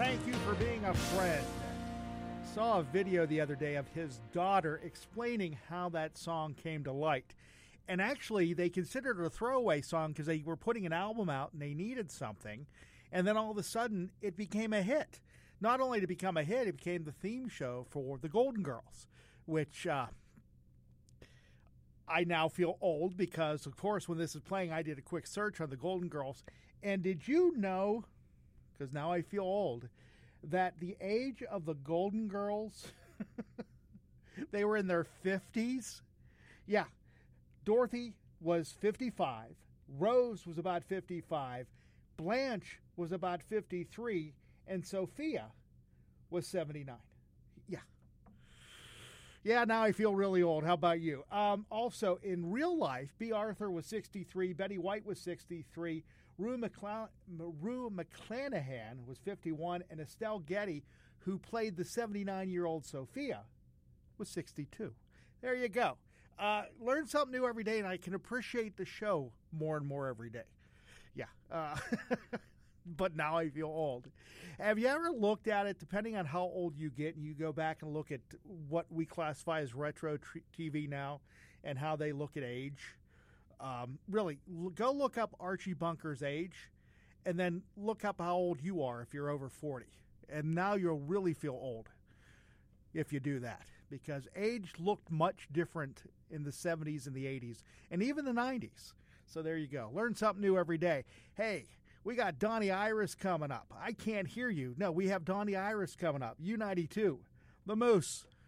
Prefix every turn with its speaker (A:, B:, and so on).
A: Thank you for being a friend. Saw a video the other day of his daughter explaining how that song came to light. And actually, they considered it a throwaway song because they were putting an album out and they needed something. And then all of a sudden, it became a hit. Not only to become a hit, it became the theme show for the Golden Girls, which I now feel old because, of course, when this is playing, I did a quick search on the Golden Girls. And did you know, because now I feel old, that the age of the Golden Girls, they were in their 50s? Yeah. Dorothy was 55. Rose was about 55. Blanche was about 53. And Sophia was 79. Yeah. Yeah, now I feel really old. How about you? Also, in real life, B. Arthur was 63. Betty White was 63. Rue McClanahan was 51. And Estelle Getty, who played the 79-year-old Sophia, was 62. There you go. Learn something new every day, and I can appreciate the show more and more every day. Yeah. But now I feel old. Have you ever looked at it, depending on how old you get, and you go back and look at what we classify as retro TV now and how they look at age? Really, go look up Archie Bunker's age and then look up how old you are if you're over 40. And now you'll really feel old if you do that, because age looked much different in the 70s and the 80s and even the 90s. So there you go. Learn something new every day. Hey, we got Donnie Iris coming up. I can't hear you. No, we have Donnie Iris coming up. U92, the Moose.